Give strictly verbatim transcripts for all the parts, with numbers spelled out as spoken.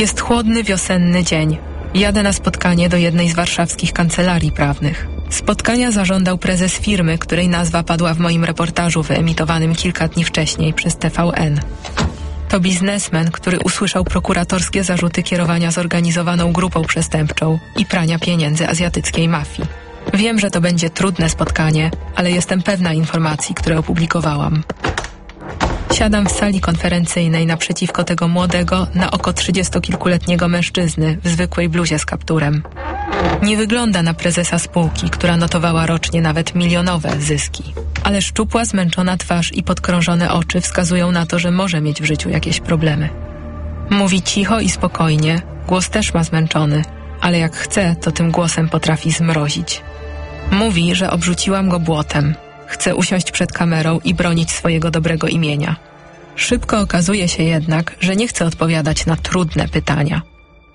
Jest chłodny, wiosenny dzień. Jadę na spotkanie do jednej z warszawskich kancelarii prawnych. Spotkania zażądał prezes firmy, której nazwa padła w moim reportażu wyemitowanym kilka dni wcześniej przez T V N. To biznesmen, który usłyszał prokuratorskie zarzuty kierowania zorganizowaną grupą przestępczą i prania pieniędzy azjatyckiej mafii. Wiem, że to będzie trudne spotkanie, ale jestem pewna informacji, które opublikowałam. Siadam w sali konferencyjnej naprzeciwko tego młodego, na oko trzydziestokilkuletniego mężczyzny w zwykłej bluzie z kapturem. Nie wygląda na prezesa spółki, która notowała rocznie nawet milionowe zyski. Ale szczupła, zmęczona twarz i podkrążone oczy wskazują na to, że może mieć w życiu jakieś problemy. Mówi cicho i spokojnie, głos też ma zmęczony, ale jak chce, to tym głosem potrafi zmrozić. Mówi, że obrzuciłam go błotem. Chce usiąść przed kamerą i bronić swojego dobrego imienia. Szybko okazuje się jednak, że nie chce odpowiadać na trudne pytania.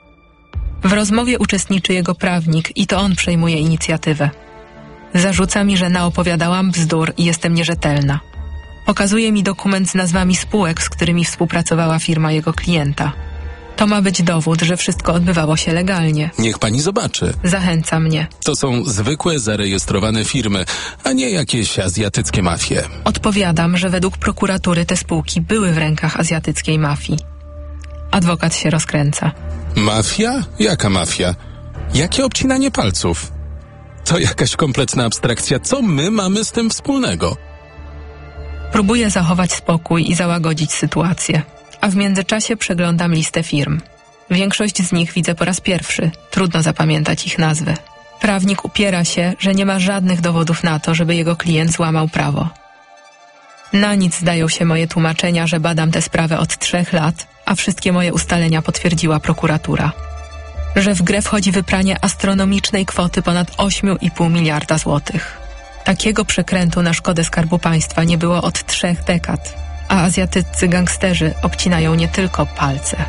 W rozmowie uczestniczy jego prawnik i to on przejmuje inicjatywę. Zarzuca mi, że naopowiadałam bzdur i jestem nierzetelna. Pokazuje mi dokument z nazwami spółek, z którymi współpracowała firma jego klienta. To ma być dowód, że wszystko odbywało się legalnie. Niech pani zobaczy. Zachęca mnie. To są zwykłe, zarejestrowane firmy, a nie jakieś azjatyckie mafie. Odpowiadam, że według prokuratury te spółki były w rękach azjatyckiej mafii. Adwokat się rozkręca. Mafia? Jaka mafia? Jakie obcinanie palców? To jakaś kompletna abstrakcja. Co my mamy z tym wspólnego? Próbuję zachować spokój i załagodzić sytuację. A w międzyczasie przeglądam listę firm. Większość z nich widzę po raz pierwszy. Trudno zapamiętać ich nazwy. Prawnik upiera się, że nie ma żadnych dowodów na to, żeby jego klient złamał prawo. Na nic zdają się moje tłumaczenia, że badam tę sprawę od trzech lat, a wszystkie moje ustalenia potwierdziła prokuratura. Że w grę wchodzi wypranie astronomicznej kwoty ponad osiem i pół miliarda złotych. Takiego przekrętu na szkodę Skarbu Państwa nie było od trzech dekad. A azjatyccy gangsterzy obcinają nie tylko palce.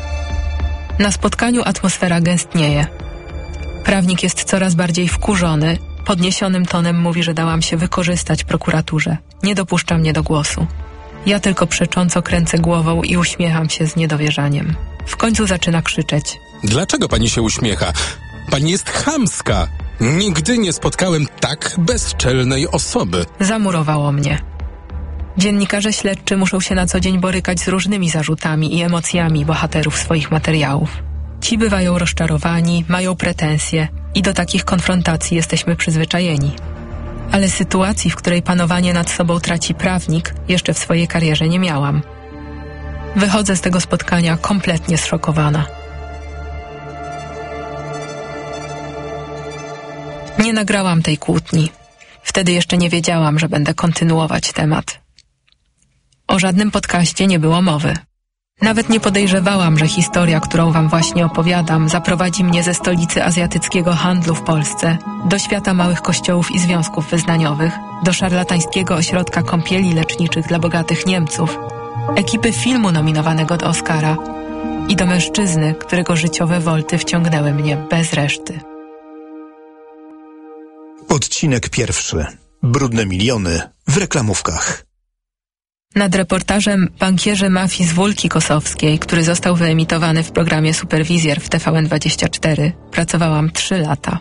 Na spotkaniu atmosfera gęstnieje. Prawnik jest coraz bardziej wkurzony, podniesionym tonem mówi, że dałam się wykorzystać prokuraturze. Nie dopuszcza mnie do głosu. Ja tylko przecząco kręcę głową i uśmiecham się z niedowierzaniem. W końcu zaczyna krzyczeć. Dlaczego pani się uśmiecha? Pani jest chamska. Nigdy nie spotkałem tak bezczelnej osoby. Zamurowało mnie. Dziennikarze śledczy muszą się na co dzień borykać z różnymi zarzutami i emocjami bohaterów swoich materiałów. Ci bywają rozczarowani, mają pretensje i do takich konfrontacji jesteśmy przyzwyczajeni. Ale sytuacji, w której panowanie nad sobą traci prawnik, jeszcze w swojej karierze nie miałam. Wychodzę z tego spotkania kompletnie zszokowana. Nie nagrałam tej kłótni. Wtedy jeszcze nie wiedziałam, że będę kontynuować temat. O żadnym podcaście nie było mowy. Nawet nie podejrzewałam, że historia, którą wam właśnie opowiadam, zaprowadzi mnie ze stolicy azjatyckiego handlu w Polsce do świata małych kościołów i związków wyznaniowych, do szarlatańskiego ośrodka kąpieli leczniczych dla bogatych Niemców, ekipy filmu nominowanego do Oscara i do mężczyzny, którego życiowe wolty wciągnęły mnie bez reszty. Odcinek pierwszy. Brudne miliony w reklamówkach. Nad reportażem Bankierzy mafii z Wólki Kosowskiej, który został wyemitowany w programie Superwizjer w T V N dwadzieścia cztery, pracowałam trzy lata.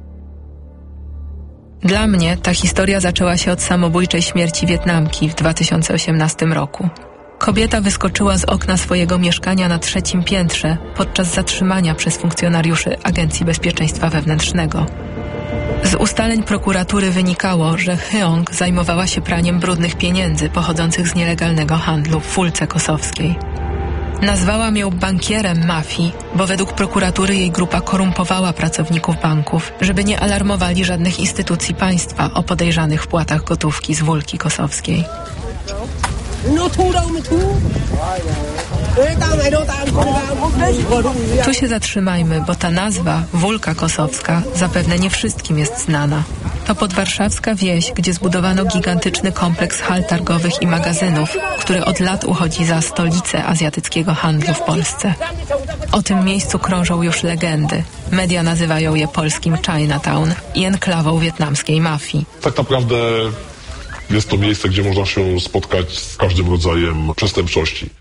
Dla mnie ta historia zaczęła się od samobójczej śmierci Wietnamki w dwa tysiące osiemnastym roku. Kobieta wyskoczyła z okna swojego mieszkania na trzecim piętrze podczas zatrzymania przez funkcjonariuszy Agencji Bezpieczeństwa Wewnętrznego. Z ustaleń prokuratury wynikało, że Hyong zajmowała się praniem brudnych pieniędzy pochodzących z nielegalnego handlu w Wólce Kosowskiej. Nazwałam ją bankierem mafii, bo według prokuratury jej grupa korumpowała pracowników banków, żeby nie alarmowali żadnych instytucji państwa o podejrzanych wpłatach gotówki z Wólki Kosowskiej. Tu się zatrzymajmy, bo ta nazwa, Wólka Kosowska, zapewne nie wszystkim jest znana. To podwarszawska wieś, gdzie zbudowano gigantyczny kompleks hal targowych i magazynów, który od lat uchodzi za stolicę azjatyckiego handlu w Polsce. O tym miejscu krążą już legendy. Media nazywają je polskim Chinatown i enklawą wietnamskiej mafii. Tak naprawdę jest to miejsce, gdzie można się spotkać z każdym rodzajem przestępczości.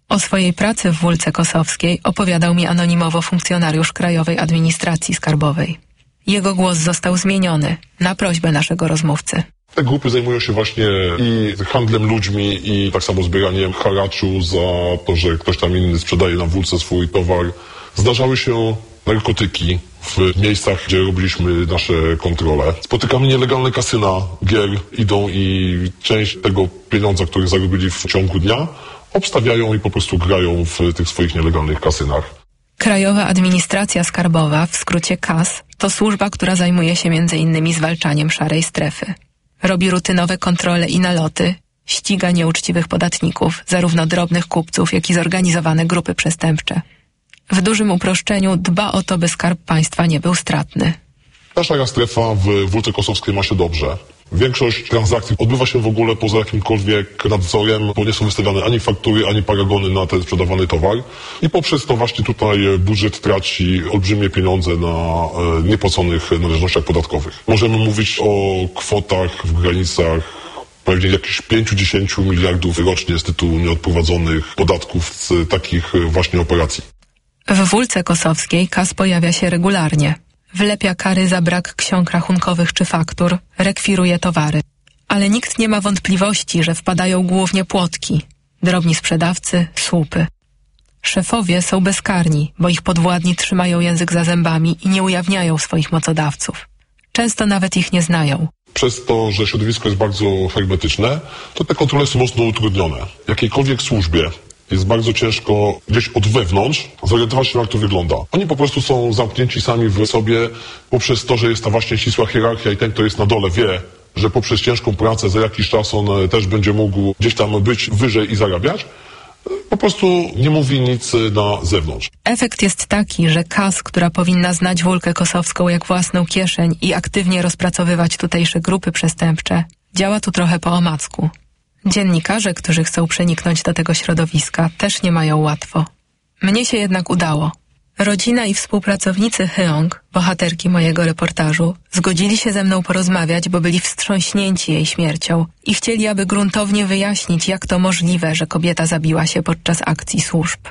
O swojej pracy w Wólce Kosowskiej opowiadał mi anonimowo funkcjonariusz Krajowej Administracji Skarbowej. Jego głos został zmieniony na prośbę naszego rozmówcy. Te grupy zajmują się właśnie i handlem ludźmi, i tak samo zbieraniem haraczu za to, że ktoś tam inny sprzedaje na Wólce swój towar. Zdarzały się narkotyki w miejscach, gdzie robiliśmy nasze kontrole. Spotykamy nielegalne kasyna gier, idą i część tego pieniądza, który zarobili w ciągu dnia, obstawiają i po prostu grają w tych swoich nielegalnych kasynach. Krajowa Administracja Skarbowa, w skrócie K A S, to służba, która zajmuje się między innymi zwalczaniem szarej strefy. Robi rutynowe kontrole i naloty, ściga nieuczciwych podatników, zarówno drobnych kupców, jak i zorganizowane grupy przestępcze. W dużym uproszczeniu dba o to, by skarb państwa nie był stratny. Ta szara strefa w Wólce Kosowskiej ma się dobrze. Większość transakcji odbywa się w ogóle poza jakimkolwiek nadzorem, bo nie są wystawiane ani faktury, ani paragony na ten sprzedawany towar. I poprzez to właśnie tutaj budżet traci olbrzymie pieniądze na e, niepłaconych należnościach podatkowych. Możemy mówić o kwotach w granicach pewnie jakichś pięć do dziesięciu miliardów rocznie z tytułu nieodprowadzonych podatków z takich właśnie operacji. W Wólce Kosowskiej K A S pojawia się regularnie. Wlepia kary za brak ksiąg rachunkowych czy faktur, rekwiruje towary. Ale nikt nie ma wątpliwości, że wpadają głównie płotki, drobni sprzedawcy, słupy. Szefowie są bezkarni, bo ich podwładni trzymają język za zębami i nie ujawniają swoich mocodawców. Często nawet ich nie znają. Przez to, że środowisko jest bardzo hermetyczne, to te kontrole są mocno utrudnione. Jakiejkolwiek służbie jest bardzo ciężko gdzieś od wewnątrz zorientować się, jak to wygląda. Oni po prostu są zamknięci sami w sobie poprzez to, że jest ta właśnie ścisła hierarchia i ten, kto jest na dole, wie, że poprzez ciężką pracę za jakiś czas on też będzie mógł gdzieś tam być wyżej i zarabiać. Po prostu nie mówi nic na zewnątrz. Efekt jest taki, że K A S, która powinna znać Wólkę Kosowską jak własną kieszeń i aktywnie rozpracowywać tutejsze grupy przestępcze, działa tu trochę po omacku. Dziennikarze, którzy chcą przeniknąć do tego środowiska, też nie mają łatwo. Mnie się jednak udało. Rodzina i współpracownicy Hyong, bohaterki mojego reportażu, zgodzili się ze mną porozmawiać, bo byli wstrząśnięci jej śmiercią i chcieli, aby gruntownie wyjaśnić, jak to możliwe, że kobieta zabiła się podczas akcji służb.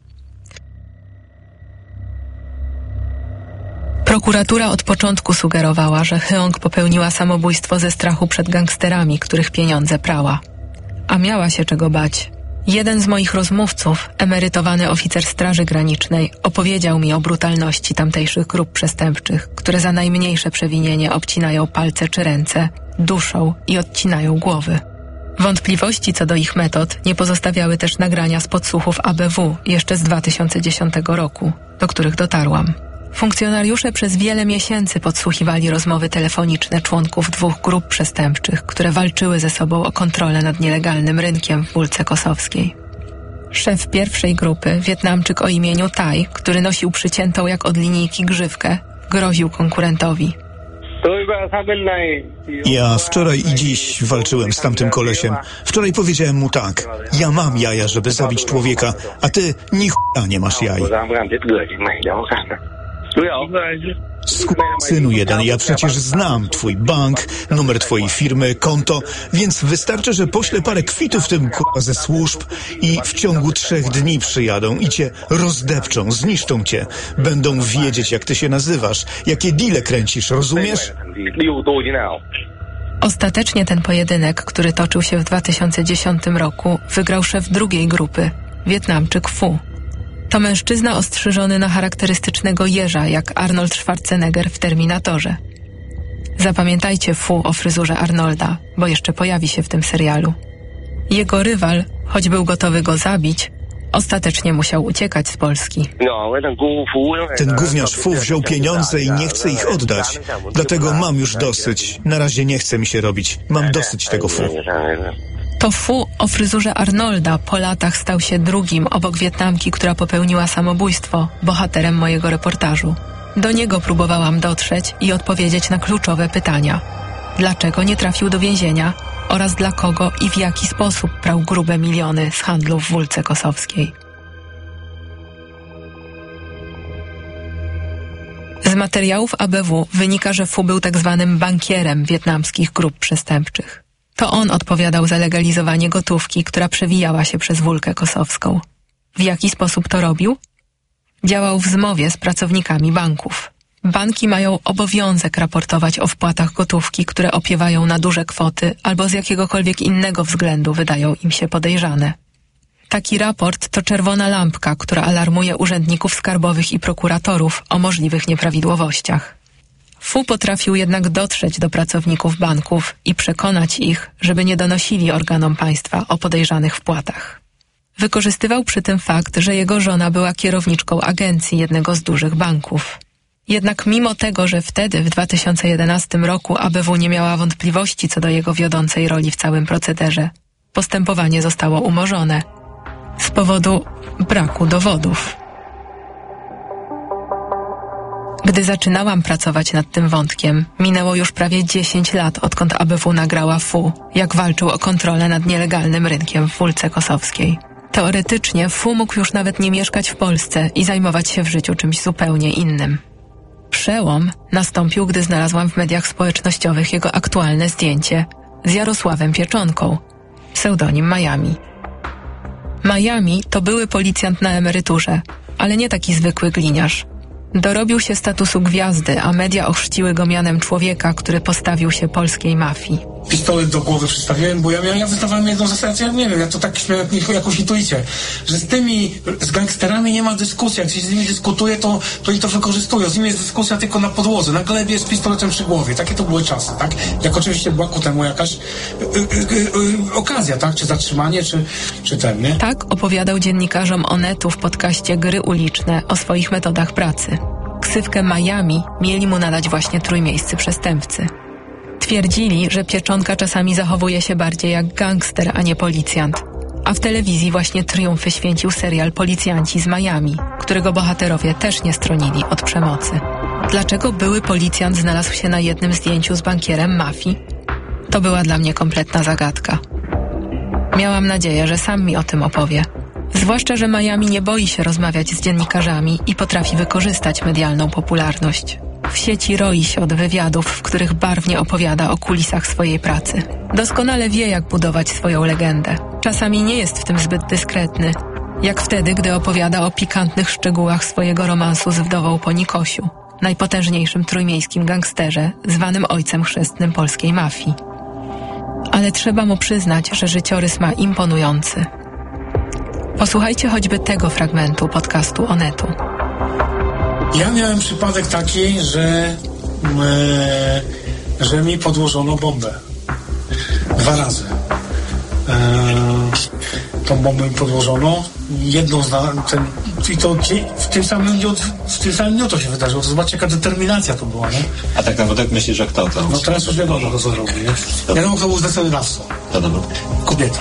Prokuratura od początku sugerowała, że Hyong popełniła samobójstwo ze strachu przed gangsterami, których pieniądze prała. A miała się czego bać. Jeden z moich rozmówców, emerytowany oficer Straży Granicznej, opowiedział mi o brutalności tamtejszych grup przestępczych, które za najmniejsze przewinienie obcinają palce czy ręce, duszą i odcinają głowy. Wątpliwości co do ich metod nie pozostawiały też nagrania z podsłuchów A B W jeszcze z dwa tysiące dziesiątego roku, do których dotarłam. Funkcjonariusze przez wiele miesięcy podsłuchiwali rozmowy telefoniczne członków dwóch grup przestępczych, które walczyły ze sobą o kontrolę nad nielegalnym rynkiem w Wólce Kosowskiej. Szef pierwszej grupy, Wietnamczyk o imieniu Tai, który nosił przyciętą jak od linijki grzywkę, groził konkurentowi. Ja wczoraj i dziś walczyłem z tamtym kolesiem. Wczoraj powiedziałem mu tak: ja mam jaja, żeby zabić człowieka, a ty ni chuja nie masz jaj. Synu jeden, ja przecież znam twój bank, numer twojej firmy, konto, więc wystarczy, że poślę parę kwitów tym k***a ze służb i w ciągu trzech dni przyjadą i cię rozdepczą, zniszczą cię. Będą wiedzieć, jak ty się nazywasz, jakie deale kręcisz, rozumiesz? Ostatecznie ten pojedynek, który toczył się w dwa tysiące dziesiątym roku, wygrał szef drugiej grupy, Wietnamczyk Fu. To mężczyzna ostrzyżony na charakterystycznego jeża, jak Arnold Schwarzenegger w Terminatorze. Zapamiętajcie Fu o fryzurze Arnolda, bo jeszcze pojawi się w tym serialu. Jego rywal, choć był gotowy go zabić, ostatecznie musiał uciekać z Polski. Ten gówniarz Fu wziął pieniądze i nie chce ich oddać. Dlatego mam już dosyć. Na razie nie chce mi się robić. Mam dosyć tego Fu. To Fu o fryzurze Arnolda po latach stał się drugim, obok Wietnamki, która popełniła samobójstwo, bohaterem mojego reportażu. Do niego próbowałam dotrzeć i odpowiedzieć na kluczowe pytania. Dlaczego nie trafił do więzienia oraz dla kogo i w jaki sposób prał grube miliony z handlu w Wólce Kosowskiej. Z materiałów A B W wynika, że Fu był tak zwanym bankierem wietnamskich grup przestępczych. To on odpowiadał za legalizowanie gotówki, która przewijała się przez Wólkę Kosowską. W jaki sposób to robił? Działał w zmowie z pracownikami banków. Banki mają obowiązek raportować o wpłatach gotówki, które opiewają na duże kwoty albo z jakiegokolwiek innego względu wydają im się podejrzane. Taki raport to czerwona lampka, która alarmuje urzędników skarbowych i prokuratorów o możliwych nieprawidłowościach. Fu potrafił jednak dotrzeć do pracowników banków i przekonać ich, żeby nie donosili organom państwa o podejrzanych wpłatach. Wykorzystywał przy tym fakt, że jego żona była kierowniczką agencji jednego z dużych banków. Jednak mimo tego, że wtedy, w dwa tysiące jedenastym roku, A B W nie miała wątpliwości co do jego wiodącej roli w całym procederze, postępowanie zostało umorzone z powodu braku dowodów. Gdy zaczynałam pracować nad tym wątkiem, minęło już prawie dziesięć lat, odkąd A B W nagrała Fu, jak walczył o kontrolę nad nielegalnym rynkiem w Wólce Kosowskiej. Teoretycznie Fu mógł już nawet nie mieszkać w Polsce i zajmować się w życiu czymś zupełnie innym. Przełom nastąpił, gdy znalazłam w mediach społecznościowych jego aktualne zdjęcie z Jarosławem Pieczonką, pseudonim Miami. Miami to były policjant na emeryturze, ale nie taki zwykły gliniarz. Dorobił się statusu gwiazdy, a media ochrzciły go mianem człowieka, który postawił się polskiej mafii. Pistolet do głowy przystawiłem, bo ja, ja, ja wyznawałem jedną zasadę, ja nie wiem, ja to tak miałem jakąś intuicję, że z tymi, z gangsterami nie ma dyskusji, jak się z nimi dyskutuje, to, to ich to wykorzystują, z nimi jest dyskusja tylko na podłodze, na glebie z pistoletem przy głowie, takie to były czasy, tak? Jak oczywiście była ku temu jakaś y, y, y, y, okazja, tak? Czy zatrzymanie, czy, czy ten, nie? Tak opowiadał dziennikarzom Onetu w podcaście Gry Uliczne o swoich metodach pracy. Ksywkę Miami mieli mu nadać właśnie trójmiejscy przestępcy. Twierdzili, że Pieczonka czasami zachowuje się bardziej jak gangster, a nie policjant. A w telewizji właśnie triumfy święcił serial Policjanci z Miami, którego bohaterowie też nie stronili od przemocy. Dlaczego były policjant znalazł się na jednym zdjęciu z bankierem mafii? To była dla mnie kompletna zagadka. Miałam nadzieję, że sam mi o tym opowie. Zwłaszcza, że Miami nie boi się rozmawiać z dziennikarzami i potrafi wykorzystać medialną popularność. W sieci roi się od wywiadów, w których barwnie opowiada o kulisach swojej pracy. Doskonale wie, jak budować swoją legendę. Czasami nie jest w tym zbyt dyskretny, jak wtedy, gdy opowiada o pikantnych szczegółach swojego romansu z wdową po Nikosiu, najpotężniejszym trójmiejskim gangsterze, zwanym ojcem chrzestnym polskiej mafii. Ale trzeba mu przyznać, że życiorys ma imponujący. Posłuchajcie choćby tego fragmentu podcastu Onetu. Ja miałem przypadek taki, że, e, że mi podłożono bombę. Dwa razy. E, tą bombę mi podłożono. Jedną znalazłem, ten, i to w tym samym dniu, w tym samym dniu to się wydarzyło. To zobaczcie, jaka determinacja to była, nie? A tak naprawdę myślisz, że kto to? No teraz już wiadomo, kto to zrobił, nie? Wiadomo, kto był zleceniodawcą. Kobieta.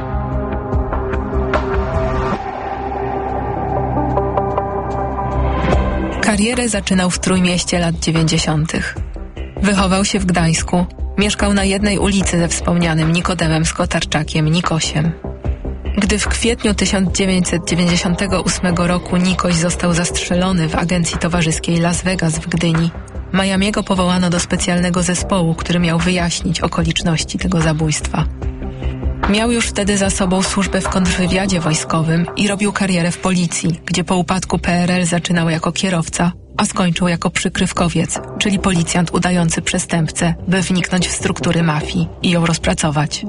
Karierę zaczynał w Trójmieście lat dziewięćdziesiątych. Wychował się w Gdańsku, mieszkał na jednej ulicy ze wspomnianym Nikodemem Skotarczakiem Nikosiem. Gdy w kwietniu tysiąc dziewięćset dziewięćdziesiątego ósmego roku Nikoś został zastrzelony w agencji towarzyskiej Las Vegas w Gdyni, Miamiego powołano do specjalnego zespołu, który miał wyjaśnić okoliczności tego zabójstwa. Miał już wtedy za sobą służbę w kontrwywiadzie wojskowym i robił karierę w policji, gdzie po upadku P R L zaczynał jako kierowca, a skończył jako przykrywkowiec, czyli policjant udający przestępcę, by wniknąć w struktury mafii i ją rozpracować.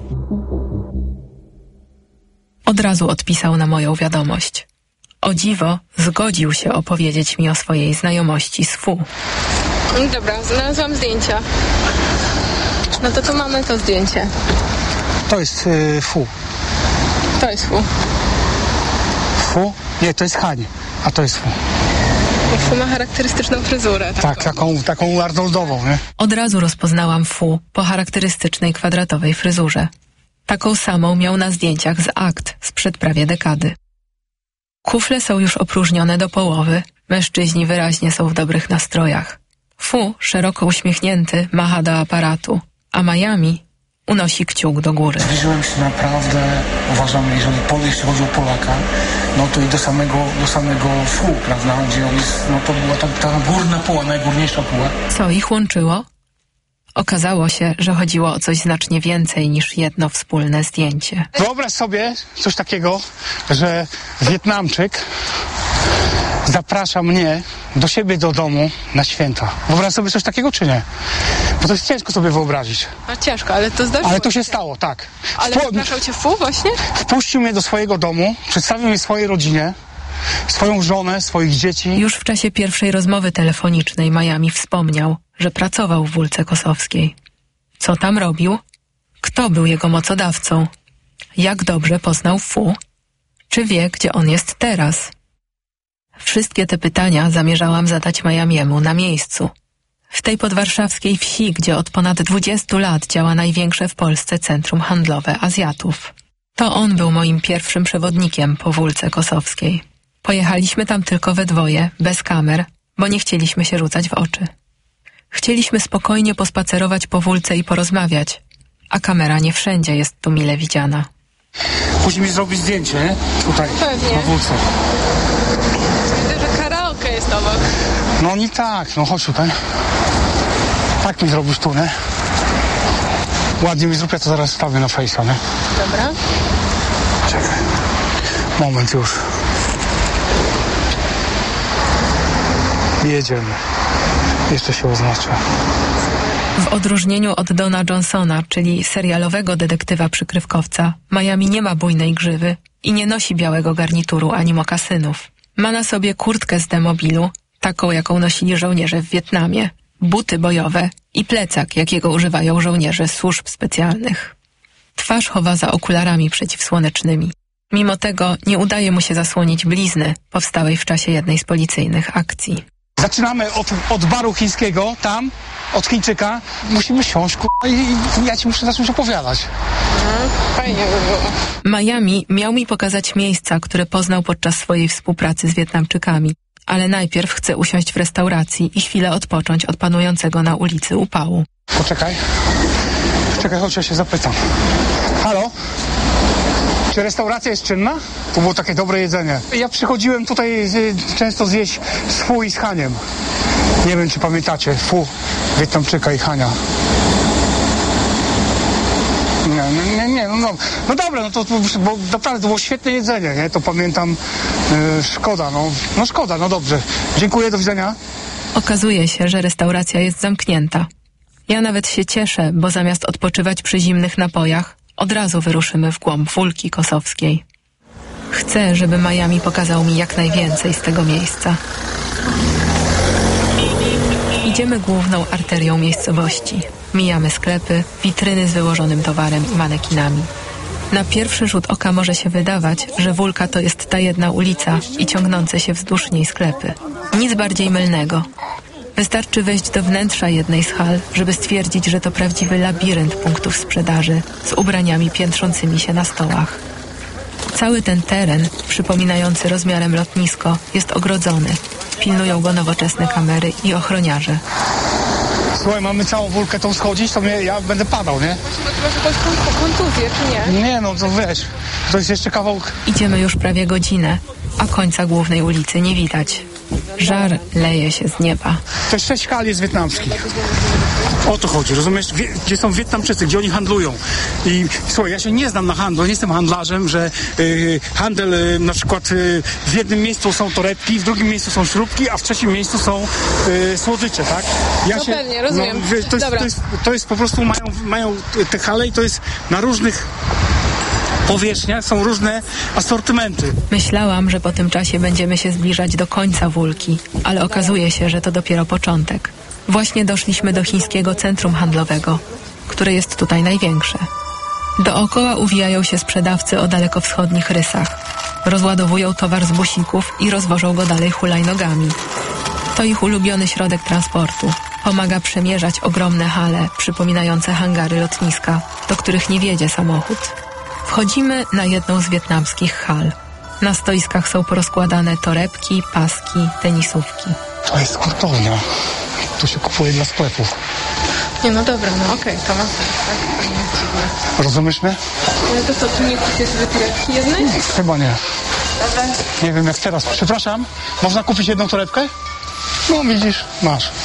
Od razu odpisał na moją wiadomość. O dziwo, zgodził się opowiedzieć mi o swojej znajomości z Fu. Dobra, znalazłam zdjęcia. No to tu mamy to zdjęcie. To jest y, Fu. To jest Fu. Fu? Nie, to jest Hań, a to jest Fu. Fu ma charakterystyczną fryzurę. Taką. Tak, taką, taką Arnoldową, nie? Od razu rozpoznałam Fu po charakterystycznej kwadratowej fryzurze. Taką samą miał na zdjęciach z akt sprzed prawie dekady. Kufle są już opróżnione do połowy, mężczyźni wyraźnie są w dobrych nastrojach. Fu, szeroko uśmiechnięty, macha do aparatu, a Miami unosi kciuk do góry. Zbliżyłem się naprawdę, uważam, jeżeli jeśli chodzi o Polaka, no to i do samego, do samego Fu, prawda, gdzie on jest, no to była ta, ta górna puła, najgórniejsza puła. Co ich łączyło? Okazało się, że chodziło o coś znacznie więcej niż jedno wspólne zdjęcie. Wyobraź sobie coś takiego, że Wietnamczyk zaprasza mnie do siebie do domu na święta. Wyobraź sobie coś takiego, czy nie? Bo to jest ciężko sobie wyobrazić. A ciężko, ale to zdarzyło Ale to się się. stało, tak. Ale Wpo- zapraszał cię Fu właśnie? Wpuścił mnie do swojego domu, przedstawił mnie swojej rodzinie, swoją żonę, swoich dzieci. Już w czasie pierwszej rozmowy telefonicznej Miami wspomniał, że pracował w Wólce Kosowskiej. Co tam robił? Kto był jego mocodawcą? Jak dobrze poznał Fu? Czy wie, gdzie on jest teraz? Wszystkie te pytania zamierzałam zadać Miamiemu na miejscu. W tej podwarszawskiej wsi, gdzie od ponad dwudziestu lat działa największe w Polsce centrum handlowe Azjatów. To on był moim pierwszym przewodnikiem po Wólce Kosowskiej. Pojechaliśmy tam tylko we dwoje, bez kamer, bo nie chcieliśmy się rzucać w oczy. Chcieliśmy spokojnie pospacerować po Wólce i porozmawiać, a kamera nie wszędzie jest tu mile widziana. Musimy zrobić zdjęcie, nie? Tutaj, Pewnie. na Wólce. Widzę, że karaoke jest obok. No nie tak, no chodź tutaj. Tak mi zrobisz tu, nie? Ładnie mi zrób, ja to zaraz wstawię na Face'a, nie? Dobra. Czekaj. Moment już. Jedziemy. Jeszcze się oznaczę. W odróżnieniu od Dona Johnsona, czyli serialowego detektywa przykrywkowca, Miami nie ma bujnej grzywy i nie nosi białego garnituru ani mokasynów. Ma na sobie kurtkę z demobilu, taką jaką nosili żołnierze w Wietnamie, buty bojowe i plecak, jakiego używają żołnierze służb specjalnych. Twarz chowa za okularami przeciwsłonecznymi. Mimo tego nie udaje mu się zasłonić blizny powstałej w czasie jednej z policyjnych akcji. Zaczynamy od, od baru chińskiego, tam, od Chińczyka. Musimy siąść, k***a, i, i ja ci muszę zacząć opowiadać. No, fajnie by było. Miami miał mi pokazać miejsca, które poznał podczas swojej współpracy z Wietnamczykami, ale najpierw chce usiąść w restauracji i chwilę odpocząć od panującego na ulicy upału. Poczekaj. Czekaj, chodź, ja się zapytam. Halo? Czy restauracja jest czynna? To było takie dobre jedzenie. Ja przychodziłem tutaj y, często zjeść z Fu i z Haniem. Nie wiem, czy pamiętacie. Fu, Wietnamczyka i Hania. Nie, nie, nie, no, no, no dobra, no to, bo naprawdę to było świetne jedzenie, nie? To pamiętam. Y, szkoda, no, no szkoda, no dobrze. Dziękuję, do widzenia. Okazuje się, że restauracja jest zamknięta. Ja nawet się cieszę, bo zamiast odpoczywać przy zimnych napojach, od razu wyruszymy w głąb Wólki Kosowskiej. Chcę, żeby Miami pokazał mi jak najwięcej z tego miejsca. Idziemy główną arterią miejscowości. Mijamy sklepy, witryny z wyłożonym towarem i manekinami. Na pierwszy rzut oka może się wydawać, że Wólka to jest ta jedna ulica i ciągnące się wzdłuż niej sklepy. Nic bardziej mylnego. Wystarczy wejść do wnętrza jednej z hal, żeby stwierdzić, że to prawdziwy labirynt punktów sprzedaży z ubraniami piętrzącymi się na stołach. Cały ten teren, przypominający rozmiarem lotnisko, jest ogrodzony. Pilnują go nowoczesne kamery i ochroniarze. Słuchaj, mamy całą Wólkę tą schodzić, to mnie, ja będę padał, nie? Chyba ty masz jakąś kon- kontuzję, czy nie? Nie, no to wiesz, to jest jeszcze kawał... Idziemy już prawie godzinę, a końca głównej ulicy nie widać. Żar leje się z nieba. To jest sześć hal jest wietnamskich. O to chodzi, rozumiesz? Wie, gdzie są Wietnamczycy, gdzie oni handlują. I słuchaj, ja się nie znam na handlu, nie jestem handlarzem, że y, handel y, na przykład y, w jednym miejscu są torebki, w drugim miejscu są śrubki, a w trzecim miejscu są y, słodycze, tak? Ja No się, pewnie, rozumiem. No, wiesz, to, jest, Dobra. to, jest, to jest po prostu, mają, mają te hale i to jest na różnych powierzchniach, są różne asortymenty. Myślałam, że po tym czasie będziemy się zbliżać do końca Wólki, ale okazuje się, że to dopiero początek. Właśnie doszliśmy do chińskiego centrum handlowego, które jest tutaj największe. Dookoła uwijają się sprzedawcy o dalekowschodnich rysach. Rozładowują towar z busików i rozwożą go dalej hulajnogami. To ich ulubiony środek transportu. Pomaga przemierzać ogromne hale, przypominające hangary lotniska, do których nie wiedzie samochód. Wchodzimy na jedną z wietnamskich hal. Na stoiskach są porozkładane torebki, paski, tenisówki. To jest hurtownia. Tu się kupuje dla sklepów. Nie, no dobra, no okej, okay, to ma sens, tak? Dziwne. Rozumiesz mnie? Ale to co, tu nie kupisz sobie torebki jednej? Chyba nie. Dobra. Nie wiem jak teraz. Przepraszam, można kupić jedną torebkę? No widzisz, masz.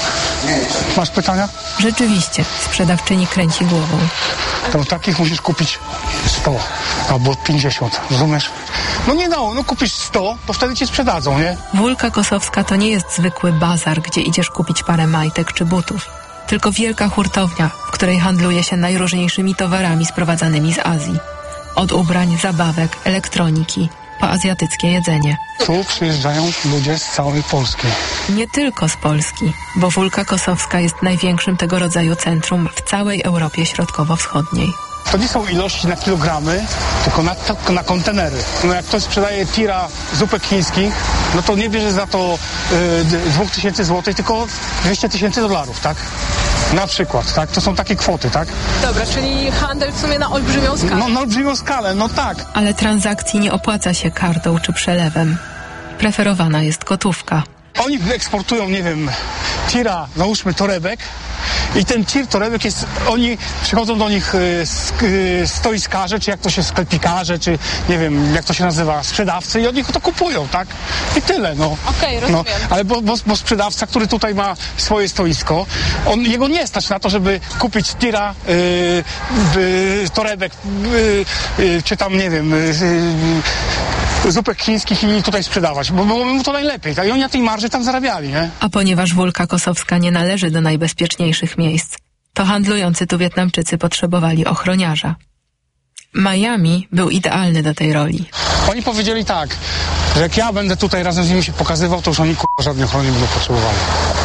Masz pytania? Rzeczywiście, sprzedawczyni kręci głową. To takich musisz kupić sto albo pięćdziesiąt, rozumiesz? No nie no, no kupisz sto, to wtedy ci sprzedadzą, nie? Wólka Kosowska to nie jest zwykły bazar, gdzie idziesz kupić parę majtek czy butów. Tylko wielka hurtownia, w której handluje się najróżniejszymi towarami sprowadzanymi z Azji. Od ubrań, zabawek, elektroniki, po azjatyckie jedzenie. Tu przyjeżdżają ludzie z całej Polski. Nie tylko z Polski, bo Wólka Kosowska jest największym tego rodzaju centrum w całej Europie Środkowo-Wschodniej. To nie są ilości na kilogramy, tylko na, to, na kontenery. No jak ktoś sprzedaje tira zupek chińskich, no to nie bierze za to y, dwóch tysięcy złotych, tylko dwieście tysięcy dolarów, tak? Na przykład, tak? To są takie kwoty, tak? Dobra, czyli handel w sumie na olbrzymią skalę. No na olbrzymią skalę, no tak. Ale transakcji nie opłaca się kartą czy przelewem. Preferowana jest gotówka. Oni eksportują, nie wiem, tira, załóżmy torebek, i ten tir torebek jest, oni przychodzą do nich y, y, stoiskarze, czy jak to się sklepikarze, czy nie wiem, jak to się nazywa, sprzedawcy i od nich to kupują, tak? I tyle, no. Okej, rozumiem. No, ale bo, bo, bo sprzedawca, który tutaj ma swoje stoisko, on, jego nie stać na to, żeby kupić tira y, y, torebek, y, y, czy tam, nie wiem, y, y, zupek chińskich i tutaj sprzedawać, bo byłoby mu to najlepiej, tak? I oni na tej marży tam zarabiali, nie? A ponieważ Wólka Kosowska nie należy do najbezpieczniejszych miejsc, to handlujący tu Wietnamczycy potrzebowali ochroniarza. Miami był idealny do tej roli. Oni powiedzieli tak, że jak ja będę tutaj razem z nimi się pokazywał, to już oni k***a żadnej ochrony nie będą potrzebowali.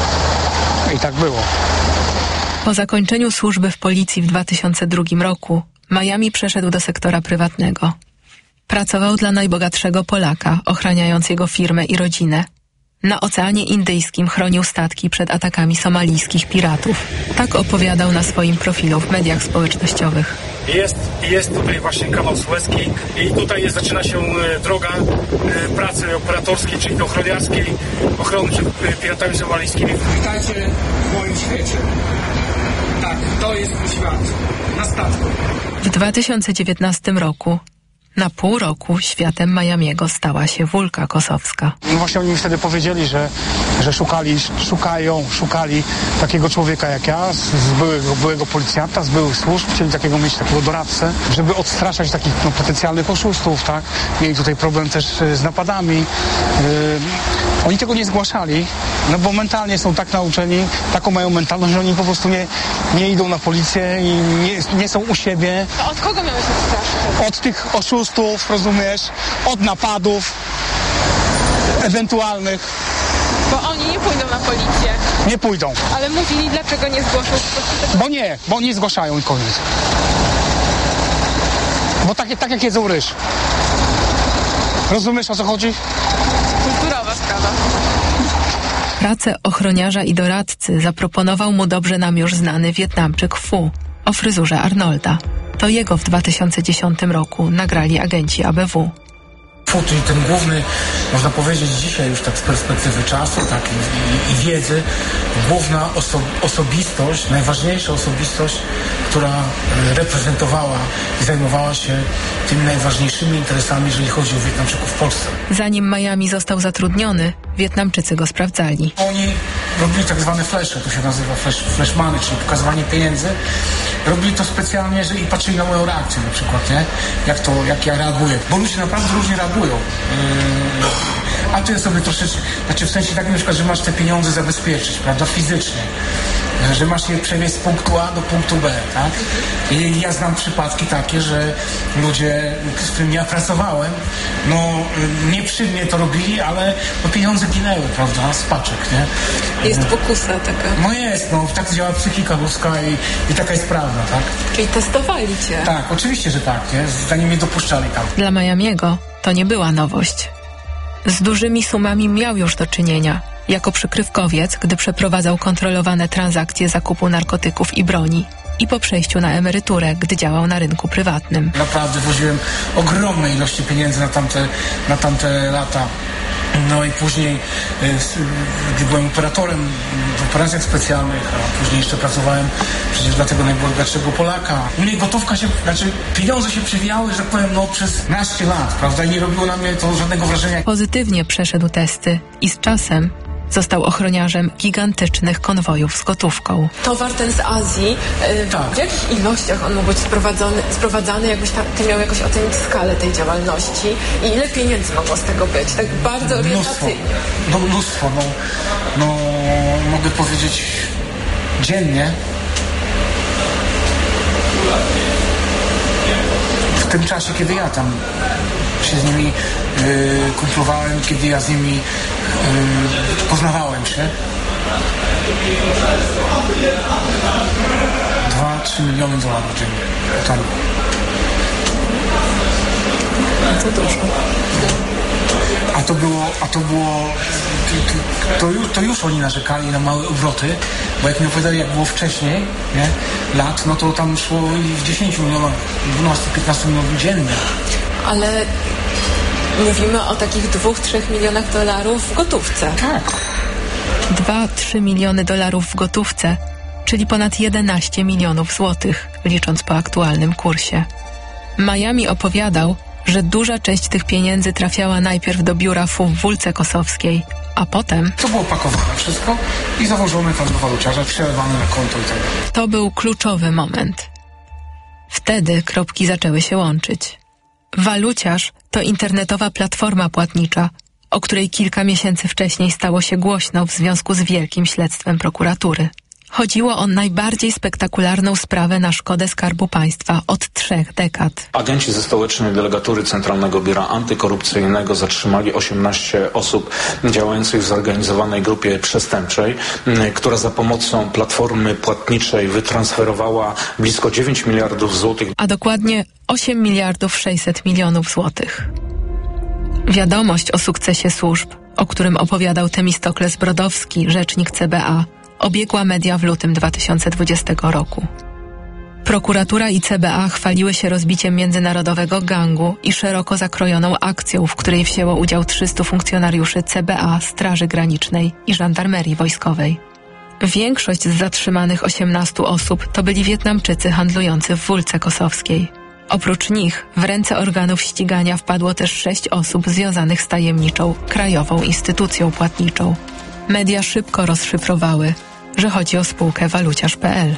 I tak było. Po zakończeniu służby w policji w dwa tysiące drugim roku Miami przeszedł do sektora prywatnego. Pracował dla najbogatszego Polaka, ochraniając jego firmę i rodzinę. Na Oceanie Indyjskim chronił statki przed atakami somalijskich piratów. Tak opowiadał na swoim profilu w mediach społecznościowych. Jest, jest tutaj właśnie kanał Suezki i tutaj jest, zaczyna się e, droga e, pracy operatorskiej, czyli ochroniarskiej, ochrony przed piratami somalijskimi. Witajcie w moim świecie. Tak, to jest mój świat. Na statku. W dwa tysiące dziewiętnastym roku na pół roku światem Miamiego stała się Wólka Kosowska. No właśnie oni mi wtedy powiedzieli, że, że szukali, szukają, szukali takiego człowieka jak ja, z, z byłego, byłego policjanta, z byłych służb, chcieli takiego mieć, takiego doradcę, żeby odstraszać takich no, potencjalnych oszustów, tak? Mieli tutaj problem też z napadami. Yy, oni tego nie zgłaszali, no bo mentalnie są tak nauczeni, taką mają mentalność, że oni po prostu nie, nie idą na policję i nie, nie są u siebie. A od kogo miałeś odstraszyć? Od tych oszustów, rozumiesz? Od napadów ewentualnych. Bo oni nie pójdą na policję. Nie pójdą. Ale mówili, dlaczego nie zgłoszą? Bo nie, bo nie zgłaszają i koniec. Bo tak, tak jak jedzą ryż. Rozumiesz, o co chodzi? Kulturowa sprawa. Pracę ochroniarza i doradcy zaproponował mu dobrze nam już znany Wietnamczyk Phu o fryzurze Arnolda. To jego w dwa tysiące dziesiątym roku nagrali agenci A B W. Phu, czyli ten główny, można powiedzieć dzisiaj już tak z perspektywy czasu, tak i, i, i wiedzy, główna oso, osobistość, najważniejsza osobistość, która reprezentowała i zajmowała się tymi najważniejszymi interesami, jeżeli chodzi o Wietnamczyków w Polsce. Zanim Miami został zatrudniony, Wietnamczycy go sprawdzali. Oni robili tak zwane flesze, to się nazywa flash, flashmany, czyli pokazywanie pieniędzy. Robili to specjalnie, że i patrzyli na moją reakcję na przykład, nie? Jak to, jak ja reaguję. Bo ludzie naprawdę różnie reagują. Yy, a to jest sobie troszeczkę, znaczy w sensie takim na przykład, że masz te pieniądze zabezpieczyć, prawda, fizycznie. Że masz je przewieźć z punktu A do punktu B, tak? I ja znam przypadki takie, że ludzie, z którymi ja pracowałem, no nie przy mnie to robili, ale no, pieniądze ginęły, prawda, z paczek, nie? Jest pokusa taka. No jest, no tak działa psychika ludzka i, i taka jest prawda, tak? Czyli testowali cię. Tak, oczywiście, że tak, nie? Zanim mnie dopuszczali tam. Dla Miamiego to nie była nowość. Z dużymi sumami miał już do czynienia. Jako przykrywkowiec, gdy przeprowadzał kontrolowane transakcje zakupu narkotyków i broni i po przejściu na emeryturę, gdy działał na rynku prywatnym. Naprawdę woziłem ogromne ilości pieniędzy na tamte, na tamte lata. No i później, gdy byłem operatorem w operacjach specjalnych, a później jeszcze pracowałem przecież dla tego najbogatszego Polaka. U mnie gotówka się, znaczy pieniądze się przewijały, że tak powiem, no przez naście lat, prawda? I nie robiło na mnie to żadnego wrażenia. Pozytywnie przeszedł testy i z czasem Został ochroniarzem gigantycznych konwojów z gotówką. Towar ten z Azji, yy, Tak. w jakich ilościach on mógł być sprowadzony, sprowadzany, jakbyś ta, ty miał jakoś ocenić skalę tej działalności i ile pieniędzy mogło z tego być? Tak bardzo Mnóstwo. orientacyjnie. No mnóstwo, no, no mogę powiedzieć dziennie. W tym czasie, kiedy ja tam się z nimi y, kumplowałem, kiedy ja z nimi y, poznawałem się. Dwa, trzy miliony dolarów dziennie. Tam. To dużo. A to było, a to było, to, to, już, to już oni narzekali na małe obroty, bo jak mi opowiadali, jak było wcześniej, nie, lat, no to tam szło i w dziesięciu milionach, dwunastu piętnastu milionów dziennie. Ale mówimy o takich dwóch, trzech milionach dolarów w gotówce. Tak. dwa trzy miliony dolarów w gotówce, czyli ponad jedenaście milionów złotych, licząc po aktualnym kursie. Miami opowiadał, że duża część tych pieniędzy trafiała najpierw do biura F U w Wólce Kosowskiej, a potem... To było pakowane wszystko i założone tam do waluciarza, przelewane na konto i tak dalej. To był kluczowy moment. Wtedy kropki zaczęły się łączyć. Waluciarz to internetowa platforma płatnicza, o której kilka miesięcy wcześniej stało się głośno w związku z wielkim śledztwem prokuratury. Chodziło o najbardziej spektakularną sprawę na szkodę Skarbu Państwa od trzech dekad. Agenci ze stołecznej delegatury Centralnego Biura Antykorupcyjnego zatrzymali osiemnaście osób działających w zorganizowanej grupie przestępczej, która za pomocą platformy płatniczej wytransferowała blisko dziewięć miliardów złotych. A dokładnie osiem miliardów sześćset milionów złotych. Wiadomość o sukcesie służb, o którym opowiadał Temistokles Brodowski, rzecznik C B A, obiegła media w lutym dwa tysiące dwudziestego roku. Prokuratura i C B A chwaliły się rozbiciem międzynarodowego gangu i szeroko zakrojoną akcją, w której wzięło udział trzystu funkcjonariuszy C B A, Straży Granicznej i Żandarmerii Wojskowej. Większość z zatrzymanych osiemnastu osób to byli Wietnamczycy handlujący w Wólce Kosowskiej. Oprócz nich w ręce organów ścigania wpadło też sześć osób związanych z tajemniczą krajową instytucją płatniczą. Media szybko rozszyfrowały, że chodzi o spółkę waluciarz kropka pe el.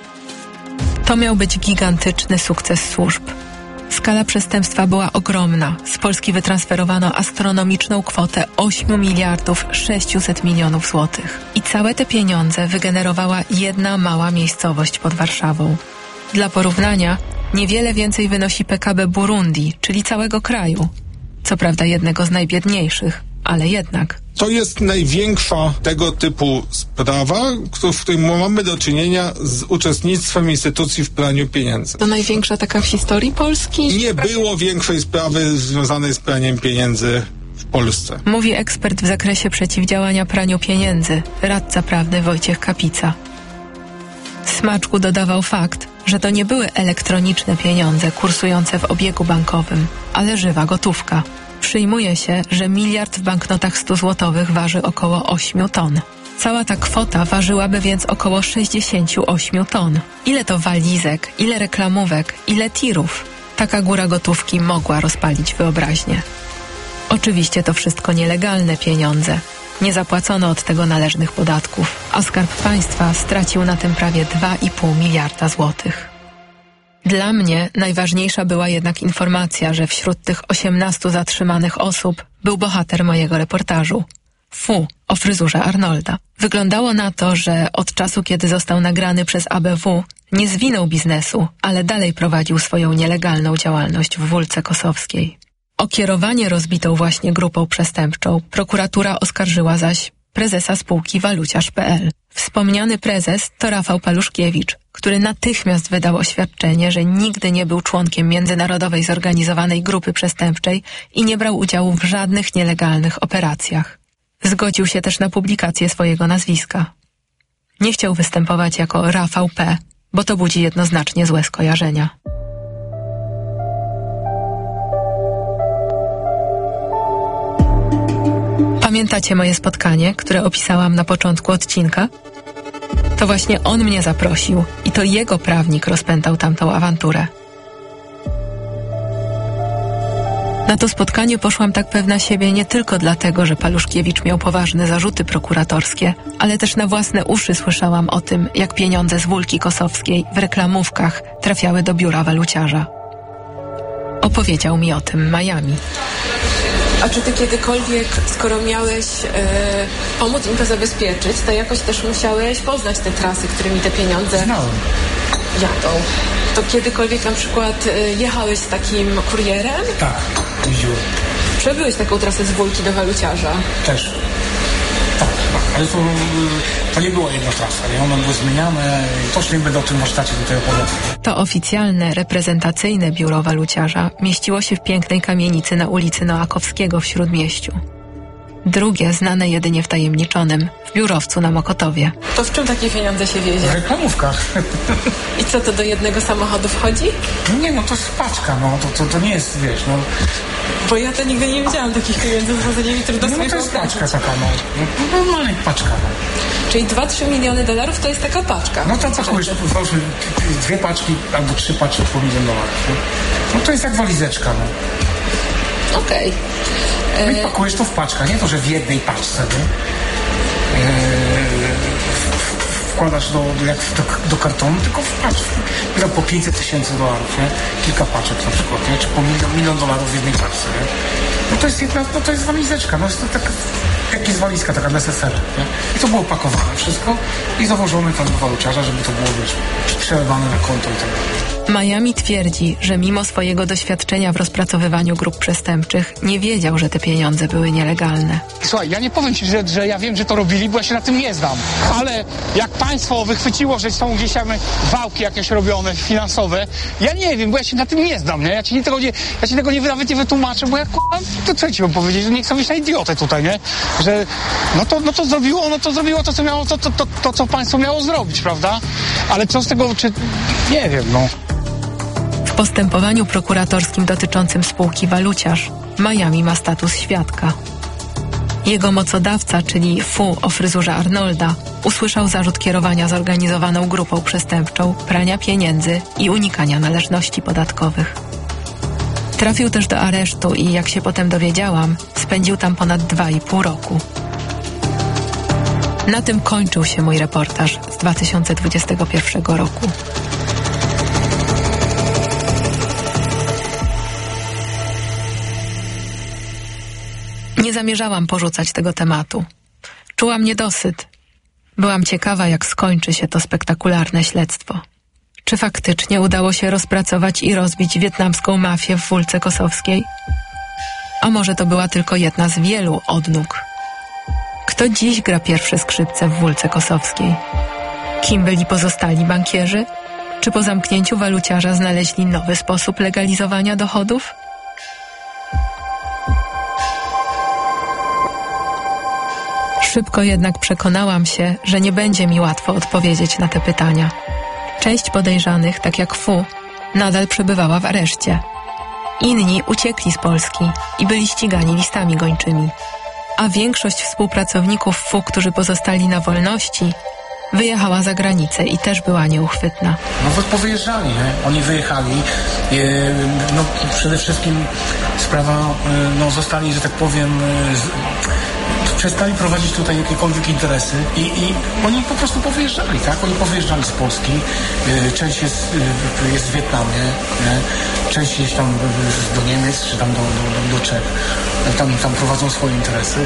To miał być gigantyczny sukces służb. Skala przestępstwa była ogromna. Z Polski wytransferowano astronomiczną kwotę osiem miliardów sześćset milionów złotych. I całe te pieniądze wygenerowała jedna mała miejscowość pod Warszawą. Dla porównania, niewiele więcej wynosi P K B Burundi, czyli całego kraju. Co prawda jednego z najbiedniejszych, ale jednak. To jest największa tego typu sprawa, w której mamy do czynienia z uczestnictwem instytucji w praniu pieniędzy. To największa taka w historii Polski? Nie było większej sprawy związanej z praniem pieniędzy w Polsce. Mówi ekspert w zakresie przeciwdziałania praniu pieniędzy, radca prawny Wojciech Kapica. Smaczku dodawał fakt, że to nie były elektroniczne pieniądze kursujące w obiegu bankowym, ale żywa gotówka. Przyjmuje się, że miliard w banknotach stuzłotowych waży około ośmiu ton. Cała ta kwota ważyłaby więc około sześćdziesięciu ośmiu ton. Ile to walizek, ile reklamówek, ile tirów? Taka góra gotówki mogła rozpalić wyobraźnię. Oczywiście to wszystko nielegalne pieniądze. Nie zapłacono od tego należnych podatków, a Skarb Państwa stracił na tym prawie dwa i pół miliarda złotych. Dla mnie najważniejsza była jednak informacja, że wśród tych osiemnastu zatrzymanych osób był bohater mojego reportażu. Fu, o fryzurze Arnolda. Wyglądało na to, że od czasu, kiedy został nagrany przez A B W, nie zwinął biznesu, ale dalej prowadził swoją nielegalną działalność w Wólce Kosowskiej. O kierowanie rozbitą właśnie grupą przestępczą prokuratura oskarżyła zaś prezesa spółki waluciarz kropka pe el. Wspomniany prezes to Rafał Paluszkiewicz, który natychmiast wydał oświadczenie, że nigdy nie był członkiem międzynarodowej zorganizowanej grupy przestępczej i nie brał udziału w żadnych nielegalnych operacjach. Zgodził się też na publikację swojego nazwiska. Nie chciał występować jako Rafał P., bo to budzi jednoznacznie złe skojarzenia. Pamiętacie moje spotkanie, które opisałam na początku odcinka? To właśnie on mnie zaprosił i to jego prawnik rozpętał tamtą awanturę. Na to spotkanie poszłam tak pewna siebie nie tylko dlatego, że Paluszkiewicz miał poważne zarzuty prokuratorskie, ale też na własne uszy słyszałam o tym, jak pieniądze z Wólki Kosowskiej w reklamówkach trafiały do biura waluciarza. Opowiedział mi o tym Miami. A czy ty kiedykolwiek, skoro miałeś e, pomóc im to zabezpieczyć, to jakoś też musiałeś poznać te trasy, którymi te pieniądze Znałem. jadą? To kiedykolwiek na przykład e, jechałeś z takim kurierem? Tak, jeździłem. Przebyłeś taką trasę z Wólki do waluciarza? Też. Tak, ale to, to nie była jedna trasa, nie? One były zmieniane. Toż nie będę o tym warsztacie tutaj opowiadał. To oficjalne, reprezentacyjne biuro waluciarza mieściło się w pięknej kamienicy na ulicy Noakowskiego w Śródmieściu. Drugie, znane jedynie wtajemniczonym, w biurowcu na Mokotowie. To w czym takie pieniądze się wiezie? W reklamówkach. I co, to do jednego samochodu wchodzi? Nie, no to jest paczka, no. To, to, to nie jest, wiesz, no. Bo ja to nigdy nie widziałam takich pieniędzy, w zasadzie mi trudno No sobie to jest wyobrazić. paczka taka, no. no normalna paczka, no. Czyli dwa trzy miliony dolarów to jest taka paczka. No to pakujesz, załóżmy, dwie paczki albo trzy paczki po milion dolarów, no. No to jest jak walizeczka, no. Okej. Okay. No i E... pakujesz to w paczkach, nie to, że w jednej paczce, nie? Eee, wkładasz do, do, jak do, do kartonu, tylko w paczce. Tam po pięćset tysięcy dolarów, nie? Kilka paczek na przykład, nie? Czy po milion, milion dolarów w jednej paczce, nie? No to jest jedna, no to jest walizeczka, no jest to taka, jak jest walizka taka neseserna, nie? I to było pakowane wszystko i zawożone tam do waluciarza, żeby to było, wiesz, przelewane na konto i tak dalej. Miami twierdzi, że mimo swojego doświadczenia w rozpracowywaniu grup przestępczych nie wiedział, że te pieniądze były nielegalne. Słuchaj, ja nie powiem ci, że, że ja wiem, że to robili, bo ja się na tym nie znam. Ale jak państwo wychwyciło, że są gdzieś tam wałki jakieś robione, finansowe, ja nie wiem, bo ja się na tym nie znam, nie? Ja ci tego nie, ja ci tego nie, nawet nie wytłumaczę, bo ja k***a, to co ja ci mam powiedzieć, że nie chcę być na idiotę tutaj, nie? Że no to, no to zrobiło, no to zrobiło to, co miało, to, to, to, to, co państwo miało zrobić, prawda? Ale co z tego, czy... nie wiem, no. W postępowaniu prokuratorskim dotyczącym spółki Waluciarz Miami ma status świadka. Jego mocodawca, czyli Fu o fryzurze Arnolda, usłyszał zarzut kierowania zorganizowaną grupą przestępczą, prania pieniędzy i unikania należności podatkowych. Trafił też do aresztu i, jak się potem dowiedziałam, spędził tam ponad dwa i pół roku. Na tym kończył się mój reportaż z dwa tysiące dwudziestego pierwszego roku. Nie zamierzałam porzucać tego tematu. Czułam niedosyt. Byłam ciekawa, jak skończy się to spektakularne śledztwo. Czy faktycznie udało się rozpracować i rozbić wietnamską mafię w Wólce Kosowskiej? A może to była tylko jedna z wielu odnóg? Kto dziś gra pierwsze skrzypce w Wólce Kosowskiej? Kim byli pozostali bankierzy? Czy po zamknięciu waluciarza znaleźli nowy sposób legalizowania dochodów? Szybko jednak przekonałam się, że nie będzie mi łatwo odpowiedzieć na te pytania. Część podejrzanych, tak jak Fu, nadal przebywała w areszcie. Inni uciekli z Polski i byli ścigani listami gończymi. A większość współpracowników Fu, którzy pozostali na wolności, wyjechała za granicę i też była nieuchwytna. Nawet powyjeżdżali, nie? Oni wyjechali. E, no, przede wszystkim sprawa, e, no, zostali, że tak powiem, e, z, przestali prowadzić tutaj jakiekolwiek interesy i, i oni po prostu powyjeżdżali, tak? Oni powyjeżdżali z Polski, e, część jest, e, jest w Wietnamie, nie? Część jest tam do Niemiec, czy tam do, do, do Czech. Tam, tam prowadzą swoje interesy.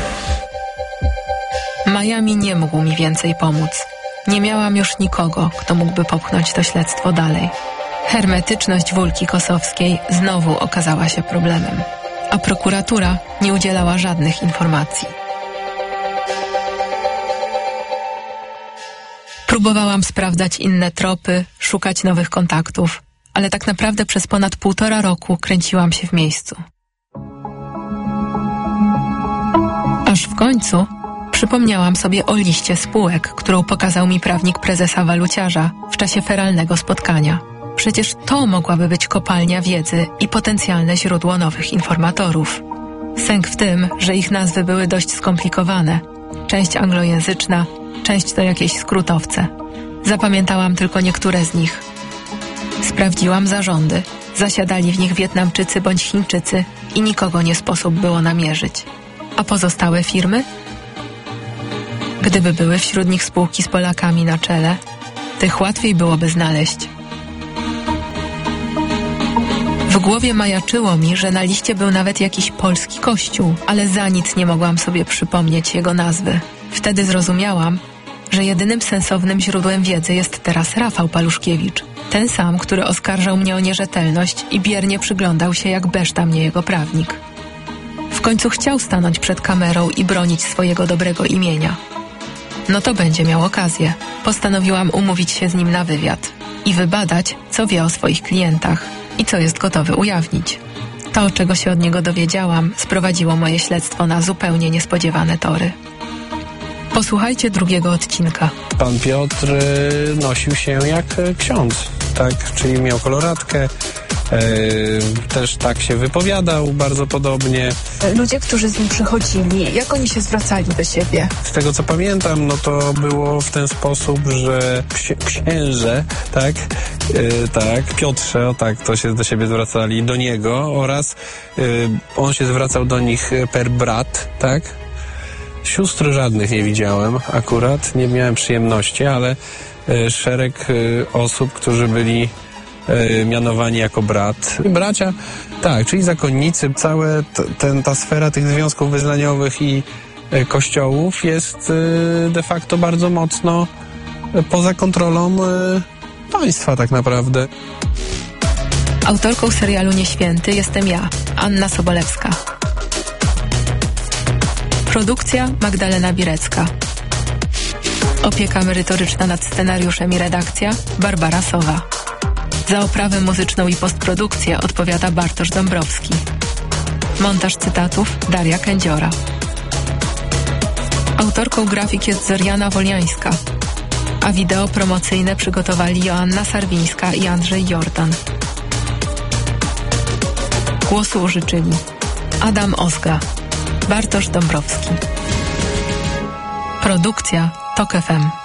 Miami nie mógł mi więcej pomóc. Nie miałam już nikogo, kto mógłby popchnąć to śledztwo dalej. Hermetyczność Wólki Kosowskiej znowu okazała się problemem, a prokuratura nie udzielała żadnych informacji. Próbowałam sprawdzać inne tropy, szukać nowych kontaktów, ale tak naprawdę przez ponad półtora roku kręciłam się w miejscu. Aż w końcu przypomniałam sobie o liście spółek, którą pokazał mi prawnik prezesa waluciarza w czasie feralnego spotkania. Przecież to mogłaby być kopalnia wiedzy i potencjalne źródło nowych informatorów. Sęk w tym, że ich nazwy były dość skomplikowane. Część anglojęzyczna, część to jakieś skrótowce. Zapamiętałam tylko niektóre z nich. Sprawdziłam zarządy Zasiadali w nich Wietnamczycy bądź Chińczycy i nikogo nie sposób było namierzyć. A pozostałe firmy? Gdyby były wśród nich spółki z Polakami na czele, tych łatwiej byłoby znaleźć. W głowie majaczyło mi, że na liście był nawet jakiś polski kościół, ale za nic nie mogłam sobie przypomnieć jego nazwy. Wtedy zrozumiałam, że jedynym sensownym źródłem wiedzy jest teraz Rafał Paluszkiewicz. Ten sam, który oskarżał mnie o nierzetelność i biernie przyglądał się, jak beszta mnie jego prawnik. W końcu chciał stanąć przed kamerą i bronić swojego dobrego imienia. No to będzie miał okazję. Postanowiłam umówić się z nim na wywiad i wybadać, co wie o swoich klientach i co jest gotowy ujawnić. To, czego się od niego dowiedziałam, sprowadziło moje śledztwo na zupełnie niespodziewane tory. Posłuchajcie drugiego odcinka. Pan Piotr nosił się jak ksiądz, tak? Czyli miał koloratkę, też tak się wypowiadał bardzo podobnie. Ludzie, którzy z nim przychodzili, jak oni się zwracali do siebie? Z tego co pamiętam, no to było w ten sposób, że ksi- księże, tak, yy, tak, Piotrze, o tak, to się do siebie zwracali, do niego oraz yy, on się zwracał do nich per brat, tak. Sióstr żadnych nie widziałem akurat, nie miałem przyjemności, ale y, szereg y, osób, którzy byli y, mianowani jako brat. Bracia, tak, czyli zakonnicy, całe t, ten, ta sfera tych związków wyznaniowych i y, kościołów jest y, de facto bardzo mocno y, poza kontrolą y, państwa tak naprawdę. Autorką serialu Nieświęty jestem ja, Anna Sobolewska. Produkcja Magdalena Birecka. Opieka merytoryczna nad scenariuszem i redakcja Barbara Sowa. Za oprawę muzyczną i postprodukcję odpowiada Bartosz Dąbrowski. Montaż cytatów Daria Kędziora. Autorką grafik jest Zoriana Woliańska, a wideo promocyjne przygotowali Joanna Sarwińska i Andrzej Jordan. Głosu użyczyli Adam Ozga, Bartosz Dąbrowski. Produkcja Tok F M.